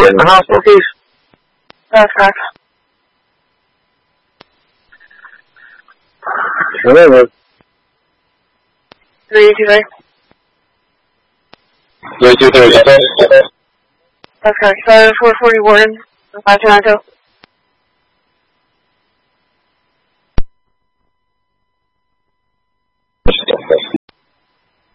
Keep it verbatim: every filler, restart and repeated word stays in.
getting the hospital keys? That's correct. Whatever. three two three. three two three. That's correct. So four forty Warden, five two nine two.